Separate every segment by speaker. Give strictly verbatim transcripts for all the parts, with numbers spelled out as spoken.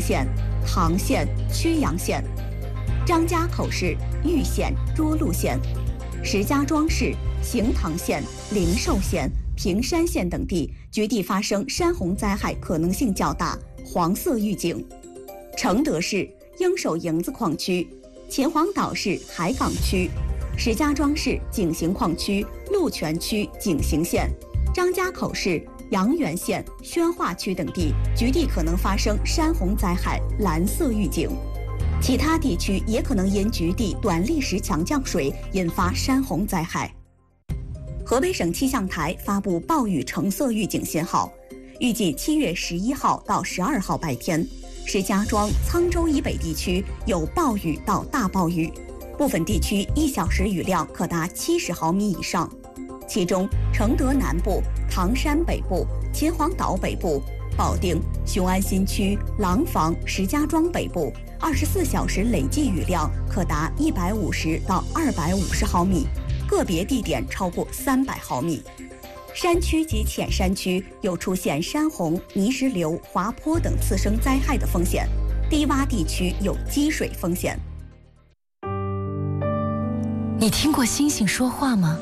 Speaker 1: 县、唐县、曲阳县；张家口市、玉县、涿鹿县；石家庄市、行唐县、灵寿县、平山县等地局地发生山洪灾害可能性较大，黄色预警。承德市应手营子矿区、秦皇岛市海港区、石家庄市井陉矿区、鹿泉区井陉县、张家口市阳原县、宣化区等地局地可能发生山洪灾害，蓝色预警。其他地区也可能因局地短历时强降水引发山洪灾害。河北省气象台发布暴雨橙色预警信号，预计七月十一号到十二号白天，石家庄、沧州以北地区有暴雨到大暴雨，部分地区一小时雨量可达七十毫米以上。其中，承德南部、唐山北部、秦皇岛北部、保定、雄安新区、廊坊、石家庄北部，二十四小时累计雨量可达一百五十到二百五十毫米，个别地点超过三百毫米。山区及浅山区有出现山洪、泥石流、滑坡等次生灾害的风险，低洼地区有积水风险。
Speaker 2: 你听过星星说话吗？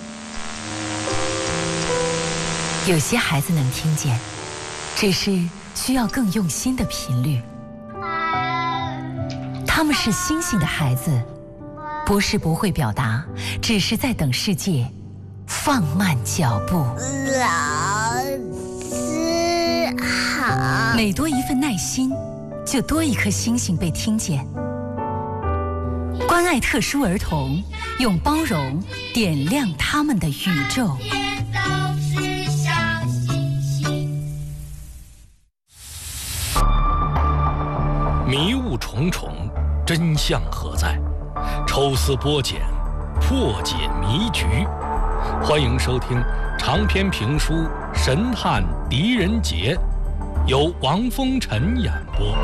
Speaker 2: 有些孩子能听见，只是需要更用心的频率。他们是星星的孩子，不是不会表达，只是在等世界放慢脚步。
Speaker 3: 老师好。
Speaker 2: 每多一份耐心，就多一颗星星被听见。关爱特殊儿童，用包容点亮他们的宇宙。
Speaker 4: 迷雾重重，真相何在？抽丝剥茧，破解迷局。欢迎收听长篇评书《神探狄仁杰》，由王风尘演播。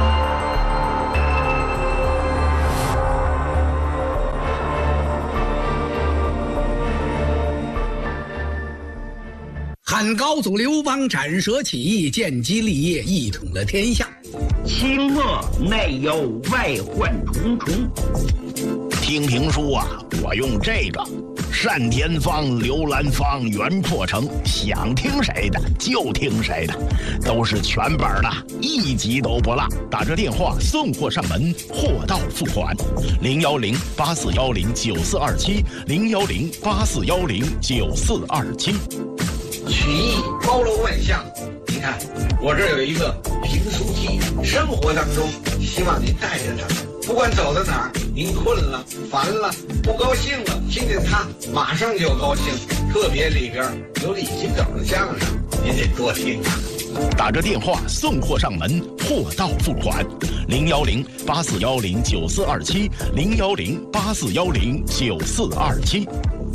Speaker 5: 汉高祖刘邦斩蛇起义，建基立业，一统了天下。
Speaker 6: 清末内忧外患重重。
Speaker 7: 听评书啊，我用这个单田芳、刘兰芳、袁破城，想听谁的就听谁的，都是全本的，一集都不落。打这电话送货上门，货到付款。零幺零八四幺零九四二七，零幺零八四幺零九四二七。
Speaker 8: 曲艺包罗万象，你看我这有一个评书机，生活当中希望您带着它，不管走到哪儿，您困了、烦了、不高兴了，听见它马上就高兴。特别里边有李金斗的相声，您得多听啊。
Speaker 7: 打着电话送货上门，货到付款。零幺零八四幺零九四二七，零幺零八四幺零九四二七。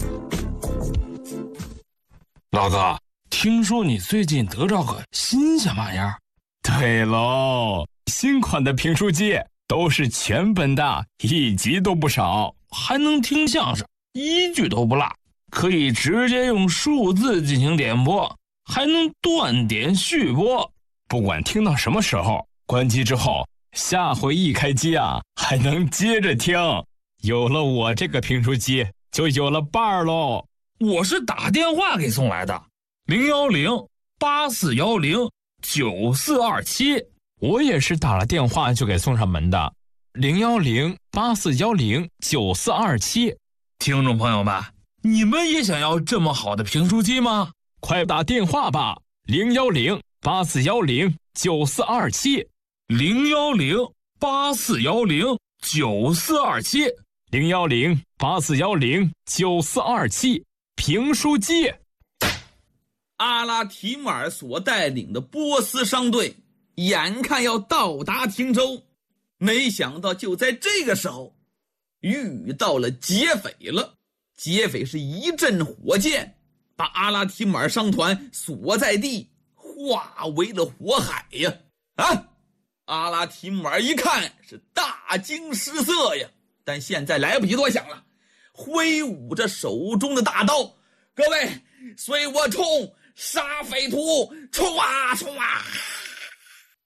Speaker 9: 老哥，听说你最近得着个新鲜玩意儿？
Speaker 10: 对喽，新款的评书机都是全本的，一集都不少，
Speaker 9: 还能听相声，一句都不落，可以直接用数字进行点播，还能断点续播。
Speaker 10: 不管听到什么时候，关机之后，下回一开机啊，还能接着听。有了我这个评书机，就有了伴儿喽。
Speaker 9: 我是打电话给送来的，零幺零八四幺零九四二七。
Speaker 10: 我也是打了电话就给送上门的，零幺零八四幺零九四二七。
Speaker 9: 听众朋友们，你们也想要这么好的评书机吗？
Speaker 10: 快打电话吧，零幺零八四幺零九四二七，
Speaker 9: 零幺零八四幺零九四二七，
Speaker 10: 零幺零八四幺零九四二七。评书机。
Speaker 11: 阿拉提姆尔所带领的波斯商队眼看要到达汀州，没想到就在这个时候遇到了劫匪了。劫匪是一阵火箭，把阿拉提姆尔商团锁在地，化为了火海呀！啊！阿拉提姆尔一看是大惊失色呀，但现在来不及多想了，挥舞着手中的大刀，各位随我冲，杀匪徒，冲啊冲啊！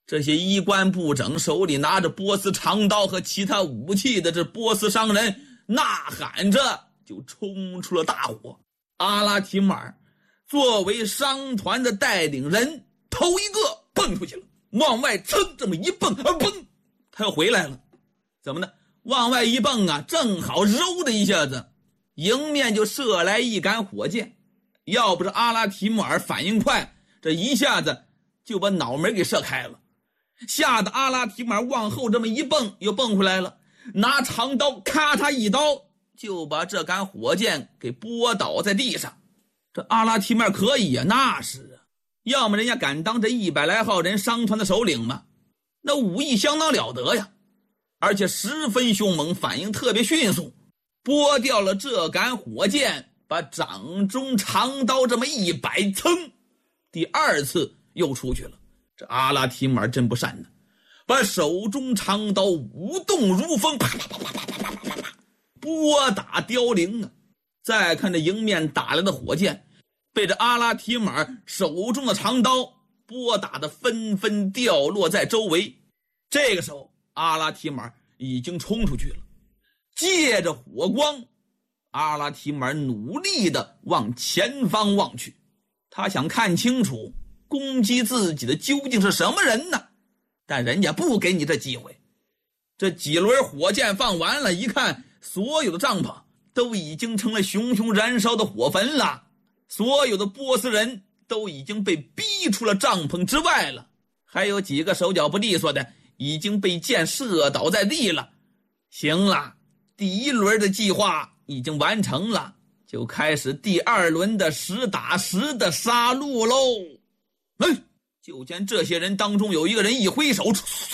Speaker 11: 这些衣冠不整、手里拿着波斯长刀和其他武器的这波斯商人呐喊着就冲出了大火。阿拉提马尔作为商团的带领人，头一个蹦出去了，往外噌这么一蹦，啊蹦，他又回来了。怎么呢？往外一蹦啊，正好揉的一下子，迎面就射来一杆火箭。要不是阿拉提马尔反应快，这一下子就把脑门给射开了。吓得阿拉提马尔往后这么一蹦，又蹦回来了，拿长刀咔嚓一刀就把这杆火箭给拨倒在地上。这阿拉提马尔可以啊，那是啊，要么人家敢当这一百来号人商团的首领嘛，那武艺相当了得呀，而且十分凶猛，反应特别迅速，拨掉了这杆火箭，把掌中长刀这么一摆，噌，第二次又出去了。这阿拉提马尔真不善呢，把手中长刀舞动如风，啪啪啪啪啪啪啪啪，拨打凋零啊！再看这迎面打来的火箭，被这阿拉提马尔手中的长刀拨打的纷纷掉落在周围。这个时候，阿拉提马尔已经冲出去了，借着火光，阿拉提马尔努力地往前方望去，他想看清楚攻击自己的究竟是什么人呢？但人家不给你这机会。这几轮火箭放完了，一看所有的帐篷都已经成了熊熊燃烧的火焚了，所有的波斯人都已经被逼出了帐篷之外了，还有几个手脚不利索的已经被箭射倒在地了。行了，第一轮的计划已经完成了，就开始第二轮的实打实的杀戮喽。嗯，就见这些人当中有一个人一挥手，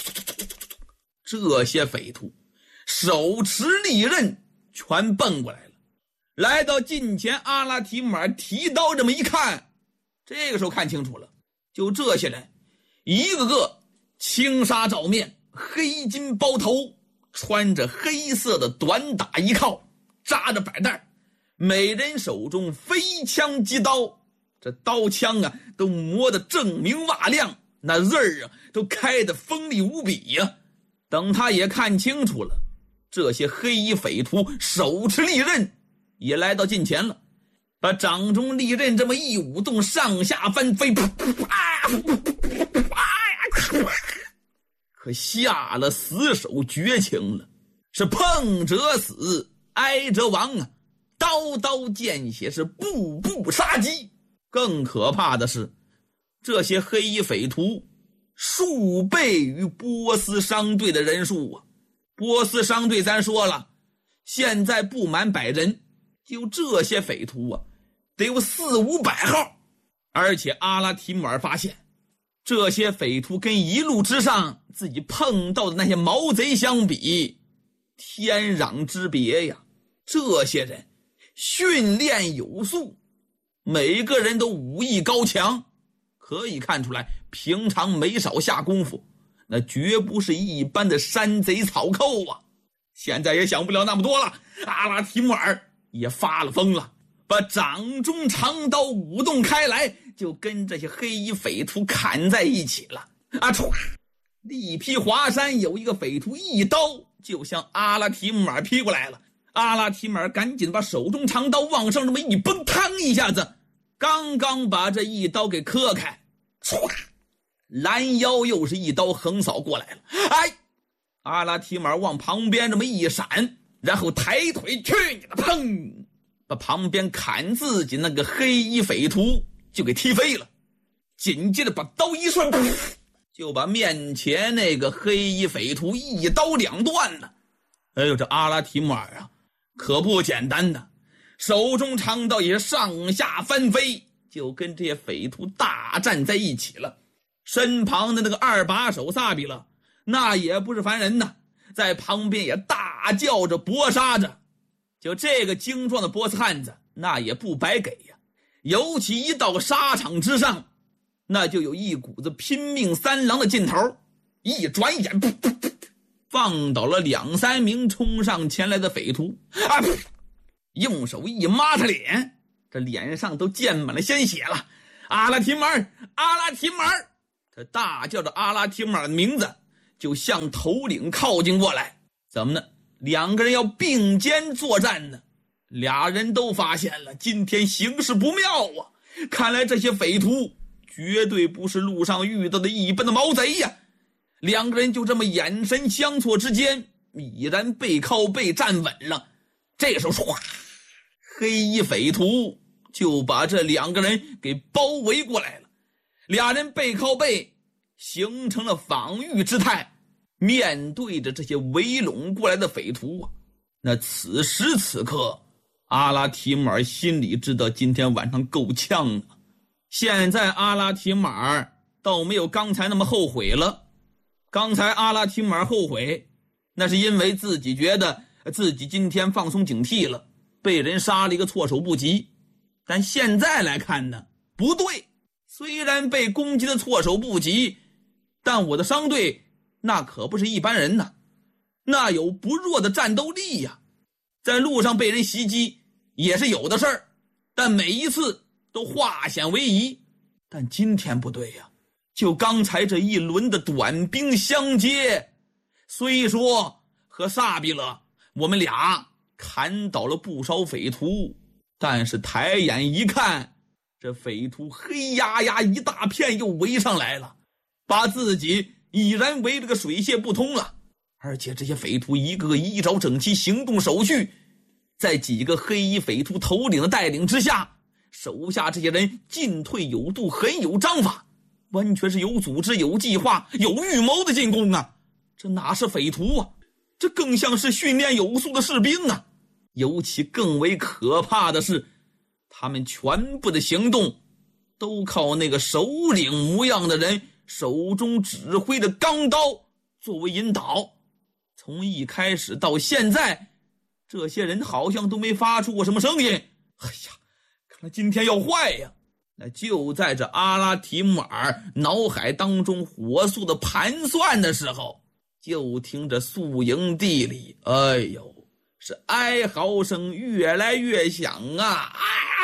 Speaker 11: 这些匪徒手持利刃全蹦过来了，来到近前，阿拉提马尔提刀这么一看，这个时候看清楚了，就这些人一个个青纱罩面，黑金包头，穿着黑色的短打衣靠，扎着摆带，每人手中飞枪击刀，这刀枪啊都磨得锃明瓦亮，那刃儿啊都开得锋利无比呀、啊。等他也看清楚了，这些黑衣匪徒手持利刃也来到近前了，把掌中利刃这么一舞动，上下翻飞，可下了死手绝情了，是碰者死，挨者亡啊！刀刀见血，是步步杀机。更可怕的是，这些黑衣匪徒数倍于波斯商队的人数啊！波斯商队咱说了，现在不满百人，就这些匪徒啊，得有四五百号。而且阿拉提姆尔发现，这些匪徒跟一路之上自己碰到的那些毛贼相比，天壤之别呀！这些人训练有素，每个人都武艺高强，可以看出来平常没少下功夫，那绝不是一般的山贼草寇啊！现在也想不了那么多了，阿拉提姆尔也发了疯了，把掌中长刀舞动开来，就跟这些黑衣匪徒砍在一起了。啊唰！力劈华山，有一个匪徒一刀就向阿拉提姆尔劈过来了。阿拉提姆尔赶紧把手中长刀往上这么一崩，嘡一下子，刚刚把这一刀给磕开，唰，拦腰又是一刀横扫过来了。哎，阿拉提姆尔往旁边这么一闪，然后抬腿去你的，砰，把旁边砍自己那个黑衣匪徒就给踢飞了，紧接着把刀一顺，就把面前那个黑衣匪徒一刀两断了。哎呦，这阿拉提姆尔啊可不简单的，手中长刀也是上下翻飞，就跟这些匪徒大战在一起了。身旁的那个二把手萨比勒那也不是凡人呐，在旁边也大叫着搏杀着。就这个精壮的波斯汉子那也不白给呀，尤其一到沙场之上，那就有一股子拼命三郎的劲头，一转眼噗噗噗放倒了两三名冲上前来的匪徒啊！用手一抹他脸，这脸上都溅满了鲜血了。阿拉提姆尔，阿拉提姆尔，他他大叫着阿拉提姆尔的名字，就向头领靠近过来。怎么呢？两个人要并肩作战呢。俩人都发现了今天形势不妙啊，看来这些匪徒绝对不是路上遇到的一般的毛贼呀。两个人就这么眼神相错之间，已然背靠背站稳了。这时候唰，黑衣匪徒就把这两个人给包围过来了。俩人背靠背形成了防御之态，面对着这些围拢过来的匪徒啊。那此时此刻，阿拉提姆尔心里知道今天晚上够呛了。现在阿拉提姆尔倒没有刚才那么后悔了。刚才阿拉提姆尔后悔，那是因为自己觉得自己今天放松警惕了，被人杀了一个措手不及。但现在来看呢，不对，虽然被攻击的措手不及，但我的商队那可不是一般人呐，那有不弱的战斗力呀。在路上被人袭击也是有的事儿，但每一次都化险为夷。但今天不对呀，就刚才这一轮的短兵相接，虽说和萨比勒我们俩砍倒了不少匪徒，但是抬眼一看，这匪徒黑压压一大片又围上来了，把自己已然围了个水泄不通了。而且这些匪徒一个衣着整齐，行动手续，在几个黑衣匪徒头领的带领之下，手下这些人进退有度，很有章法，完全是有组织、有计划、有预谋的进攻啊！这哪是匪徒啊，这更像是训练有素的士兵啊！尤其更为可怕的是，他们全部的行动都靠那个首领模样的人手中指挥的钢刀作为引导。从一开始到现在，这些人好像都没发出过什么声音。哎呀，看来今天要坏呀！那就在这阿拉提姆尔脑海当中火速的盘算的时候，就听着宿营地里，哎呦，是哀嚎声越来越响啊！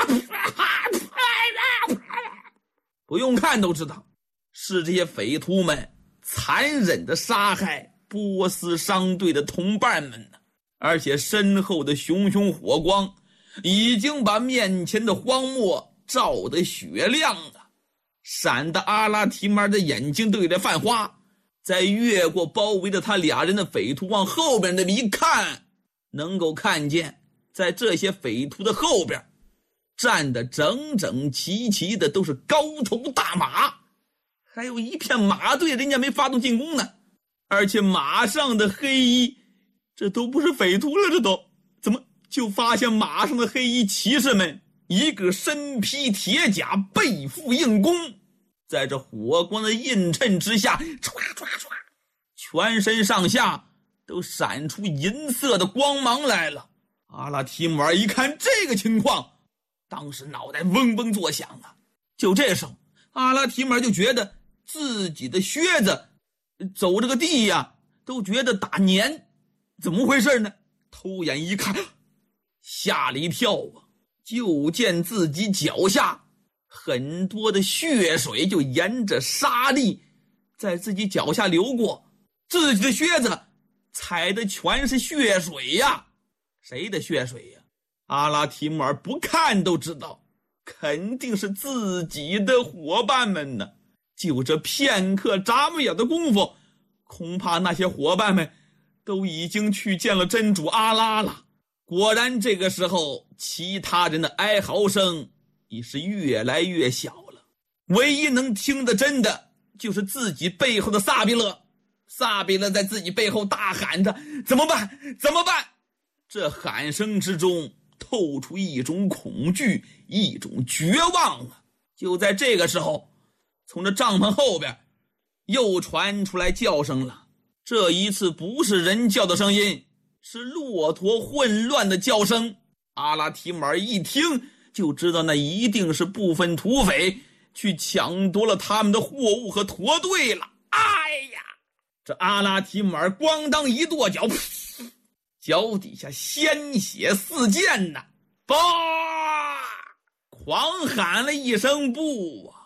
Speaker 11: 不用看都知道，是这些匪徒们残忍的杀害波斯商队的同伴们呢。而且身后的熊熊火光已经把面前的荒漠照得雪亮啊，闪得阿拉提姆尔的眼睛对着泛花。在越过包围着他俩人的匪徒往后边的一看，能够看见在这些匪徒的后边站得整整齐齐的都是高头大马，还有一片马队，人家没发动进攻呢。而且马上的黑衣，这都不是匪徒了，这都怎么就发现马上的黑衣骑士们一个身披铁甲，背负硬弓，在这火光的映衬之下，唰唰唰，全身上下都闪出银色的光芒来了。阿拉提姆尔一看这个情况，当时脑袋嗡嗡作响啊。就这时候，阿拉提姆尔就觉得自己的靴子走这个地呀、啊，都觉得打黏，怎么回事呢？偷眼一看，吓了一跳啊！就见自己脚下很多的血水就沿着沙砾在自己脚下流过，自己的靴子踩的全是血水呀！谁的血水呀？阿拉提姆尔不看都知道，肯定是自己的伙伴们呢。就这片刻眨巴眼的功夫，恐怕那些伙伴们都已经去见了真主阿拉了。果然这个时候，其他人的哀嚎声已是越来越小了，唯一能听得真的就是自己背后的萨比勒。萨比勒在自己背后大喊着：怎么办？怎么办？这喊声之中透出一种恐惧，一种绝望啊！就在这个时候，从这帐篷后边又传出来叫声了。这一次不是人叫的声音，是骆驼混乱的叫声。阿拉提姆尔一听就知道那一定是部分土匪去抢夺了他们的货物和驼队了。哎呀，这阿拉提姆尔咣当一跺脚，脚底下鲜血四溅呐！吧，狂喊了一声不啊！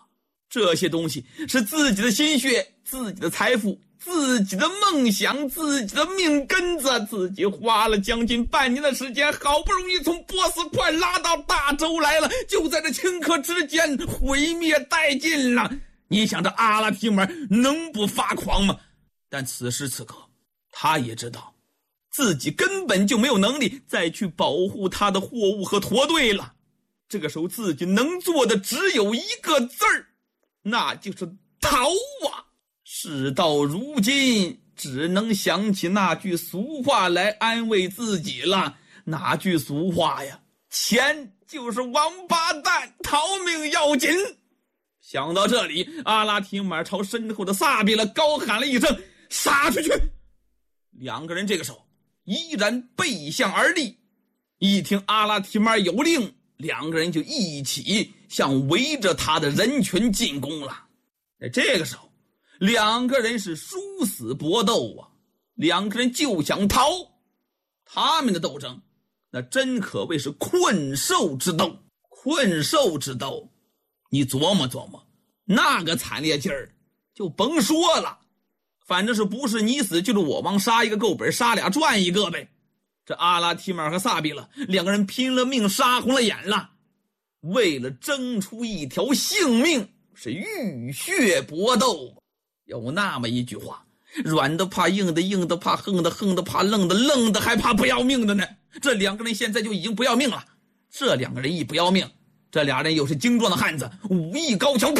Speaker 11: 这些东西是自己的心血、自己的财富、自己的梦想、自己的命根子，自己花了将近半年的时间，好不容易从波斯块拉到大洲来了，就在这顷刻之间毁灭殆尽了。你想这阿拉提姆能不发狂吗？但此时此刻，他也知道自己根本就没有能力再去保护他的货物和驼队了。这个时候自己能做的只有一个字儿，那就是逃啊！事到如今，只能想起那句俗话来安慰自己了。哪句俗话呀？钱就是王八蛋，逃命要紧。想到这里，阿拉提马朝身后的萨比勒高喊了一声：“杀出去！”两个人这个时候依然背向而立。一听阿拉提马有令，两个人就一起向围着他的人群进攻了。在这个时候，两个人是殊死搏斗啊，两个人就想逃。他们的斗争那真可谓是困兽之斗。困兽之斗，你琢磨琢磨，那个惨烈劲儿就甭说了，反正是不是你死就是我亡，杀一个够本，杀俩赚一个呗。这阿拉提马和萨比勒两个人拼了命，杀红了眼了，为了争出一条性命，是浴血搏斗。有那么一句话，软的怕硬的，硬的怕横的，横的怕愣的，愣的还怕不要命的呢。这两个人现在就已经不要命了。这两个人一不要命，这俩人又是精壮的汉子，武艺高强，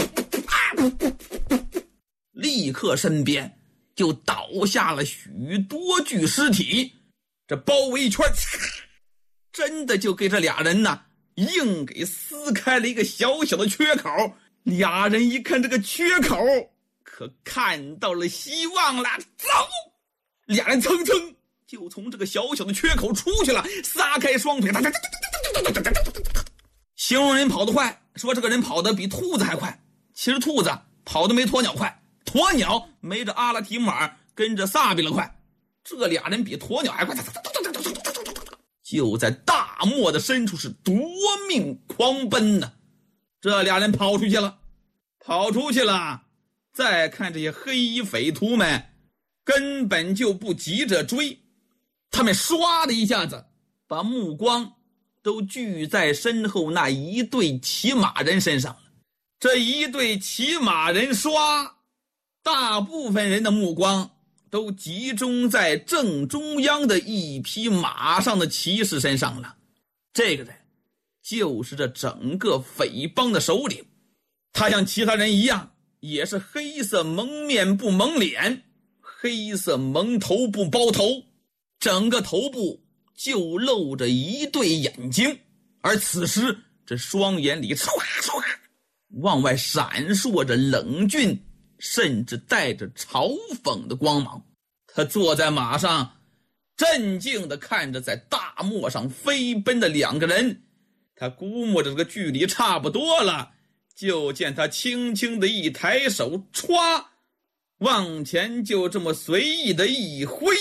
Speaker 11: 立刻身边就倒下了许多具尸体。这包围一圈，真的就给这俩人呢硬给撕开了一个小小的缺口。俩人一看这个缺口，可看到了希望了。走！俩人蹭蹭就从这个小小的缺口出去了，撒开双腿。形容人跑得快，说这个人跑得比兔子还快。其实兔子跑得没鸵鸟快，鸵鸟没着阿拉提马跟着萨比勒快。这俩人比鸵鸟还快，就在大漠的深处是夺命狂奔呢。这俩人跑出去了，跑出去了。再看这些黑衣匪徒们，根本就不急着追，他们唰的一下子把目光都聚在身后那一队骑马人身上了。这一队骑马人唰，大部分人的目光都集中在正中央的一匹马上的骑士身上了。这个人就是这整个匪帮的首领，他像其他人一样，也是黑色蒙面不蒙脸，黑色蒙头不包头，整个头部就露着一对眼睛，而此时这双眼里唰唰往外闪烁着冷峻，甚至带着嘲讽的光芒。他坐在马上，镇静地看着在大漠上飞奔的两个人。他估摸着这个距离差不多了，就见他轻轻的一抬手，歘，往前就这么随意的一挥，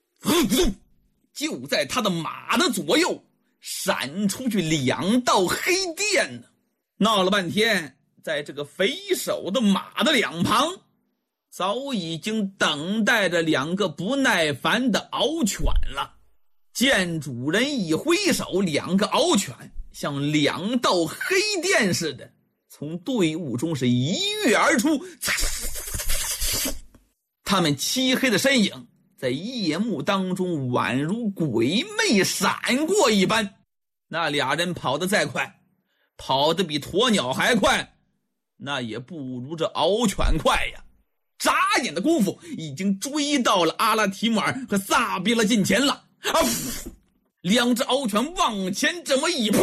Speaker 11: 就在他的马的左右闪出去两道黑电呢。闹了半天，在这个匪首的马的两旁，早已经等待着两个不耐烦的獒犬了。见主人一挥手，两个獒犬像两道黑电似的从队伍中是一跃而出，他们漆黑的身影在夜幕当中宛如鬼魅闪过一般。那俩人跑得再快，跑得比鸵鸟还快，那也不如这獒犬快呀。眨眼的功夫已经追到了阿拉提姆尔和萨比勒近前了。啊！两只獒犬往前这么一扑，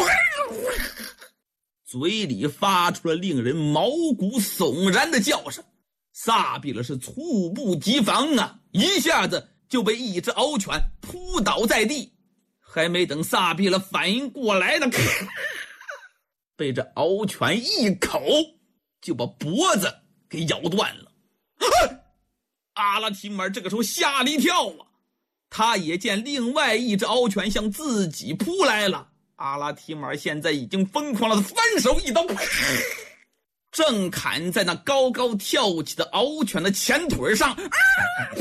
Speaker 11: 嘴里发出了令人毛骨悚然的叫声。萨比勒是猝不及防啊，一下子就被一只獒犬扑倒在地。还没等萨比勒反应过来呢，被这獒犬一口就把脖子给咬断了。阿拉提姆尔这个时候吓了一跳啊，他也见另外一只獒犬向自己扑来了。阿拉提姆尔现在已经疯狂了，翻手一刀正砍在那高高跳起的獒犬的前腿上。啊